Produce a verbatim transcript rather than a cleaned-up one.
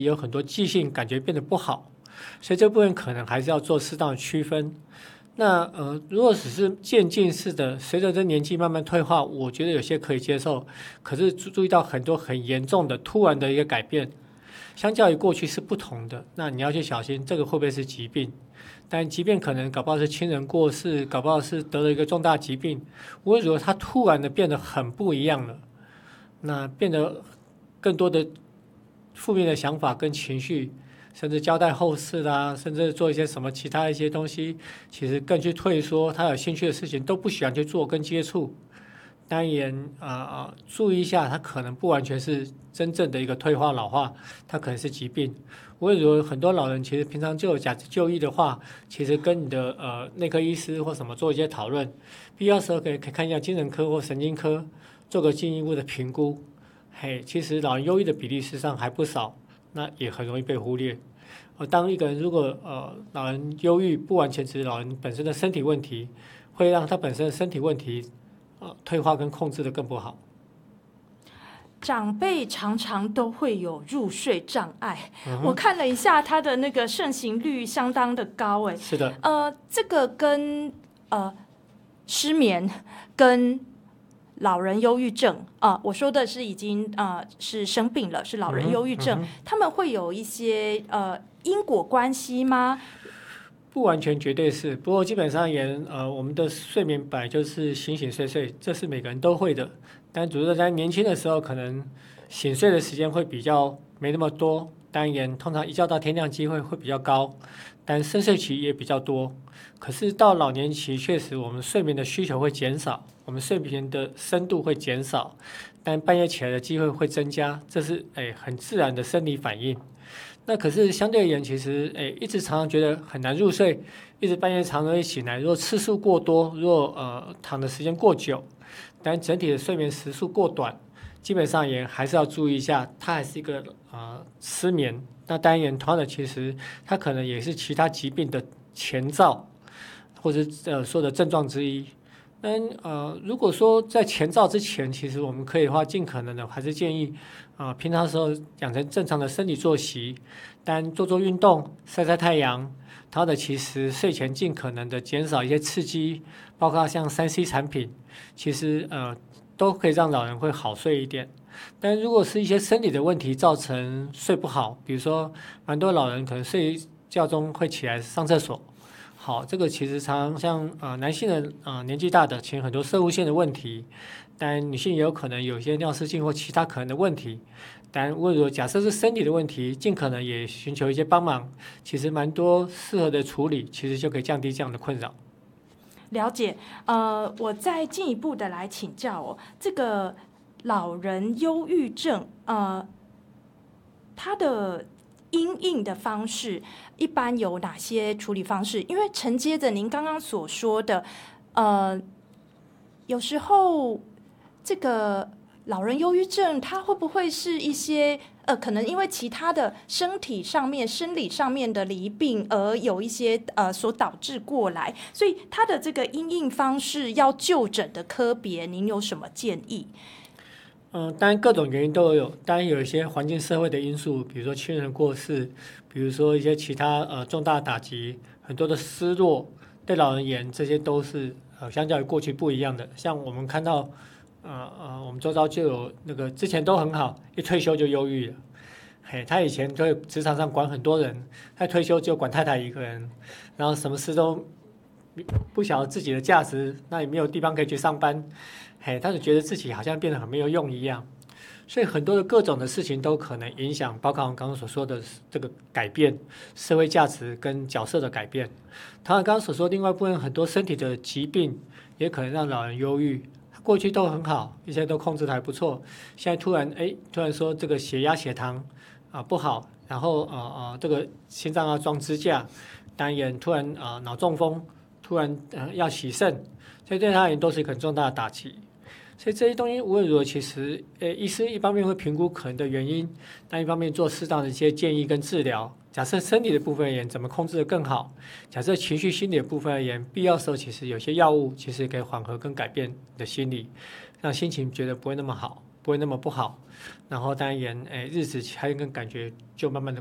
也有很多记性感觉变得不好，所以这部分可能还是要做适当的区分。那呃，如果只是渐进式的，随着这年纪慢慢退化，我觉得有些可以接受。可是注注意到很多很严重的、突然的一个改变，相较于过去是不同的，那你要去小心这个会不会是疾病。但即便可能搞不好是亲人过世，搞不好是得了一个重大疾病，无论如何他突然的变得很不一样了，那变得更多的负面的想法跟情绪，甚至交代后事啦，甚至做一些什么其他一些东西，其实更去退缩，他有兴趣的事情都不喜欢去做跟接触。当然啊啊，注意一下，他可能不完全是真正的一个退化老化，他可能是疾病。无论如何，很多老人其实平常就有假就医的话，其实跟你的呃内科医师或什么做一些讨论，必要时候可以可以看一下精神科或神经科，做个进一步的评估。嘿，其实老人忧郁的比例事实上还不少，那也很容易被忽略。呃，当一个人如果呃老人忧郁，不完全只是老人本身的身体问题，会让他本身的身体问题呃退化跟控制的更不好。 长辈常常都会有入睡障碍， 嗯、 我看了一下他的那个盛行率相当的高，哎， 是的， 呃，这个跟呃失眠跟老人忧郁症啊、呃，我说的是已经呃是生病了，是老人忧郁症， 嗯嗯、 他们会有一些呃因果关系吗？ 不完全绝对是，不过基本上也呃，我们的睡眠本来就是醒醒睡睡，这是每个人都会的。但主要在年轻的时候，可能醒睡的时间会比较没那么多，当然通常一觉到天亮机会会比较高，但深睡期也比较多。可是到老年期，确实我们睡眠的需求会减少，我们睡眠的深度会减少，但半夜起来的机会会增加，这是哎很自然的生理反应。那可是相对而言，其实诶，一直常常觉得很难入睡，一直半夜常常会醒来。如果次数过多，如果呃躺的时间过久，但整体的睡眠时数过短，基本上也还是要注意一下，它还是一个呃失眠。那当然，同样的，其实它可能也是其他疾病的前兆，或者呃说的症状之一。但呃，如果说在前兆之前，其实我们可以的话，尽可能的还是建议啊、呃，平常时候养成正常的生理作息，但做做运动、晒晒太阳，它的其实睡前尽可能的减少一些刺激，包括像三 C 产品，其实呃都可以让老人会好睡一点。但如果是一些生理的问题造成睡不好，比如说蛮多老人可能睡觉中会起来上厕所。好，这个其实常常像呃男性的啊、呃、年纪大的，其实很多射物线的问题，但女性也有可能有一些尿失禁或其他可能的问题。但如果假设是身体的问题，尽可能也寻求一些帮忙，其实蛮多适合的处理，其实就可以降低这样的困扰。 了解，呃，我再进一步的来请教哦，这个老人忧郁症，呃，他的因应的方式一般有哪些处理方式？因为承接着您刚刚所说的，呃，有时候这个老人忧郁症，它会不会是一些呃，可能因为其他的身体上面、生理上面的疾病而有一些呃所导致过来？所以它的这个因应方式要就诊的科别，您有什么建议？ 嗯，当然各种原因都有，当然有一些环境社会的因素，比如说亲人过世，比如说一些其他呃重大打击，很多的失落，对老人言，这些都是呃相较于过去不一样的。像我们看到，呃呃，我们周遭就有那个之前都很好，一退休就忧郁了。嘿，他以前在职场上管很多人，他退休就管太太一个人，然后什么事都不晓得自己的价值，那也没有地方可以去上班。嘿，他就觉得自己好像变得很没有用一样，所以很多的各种的事情都可能影响，包括我刚刚所说的这个改变，社会价值跟角色的改变。当然，刚刚所说另外一部分很多身体的疾病，也可能让老人忧郁。过去都很好，一切都控制的还不错，现在突然哎，突然说这个血压、血糖啊、呃、不好，然后呃呃这个心脏要装支架，当然突然啊、呃、脑中风，突然呃要洗肾，所以对他而言都是一个很重大的打击。所以这些东西无论如何，其实呃，医师一方面会评估可能的原因，但一方面做适当的一些建议跟治疗。假设身体的部分而言，怎么控制得更好？假设情绪心理的部分而言，必要时候其实有些药物其实可以缓和跟改变你的心理，让心情觉得不会那么好。 不会那么不好，然后当然也诶日子还跟感觉就慢慢的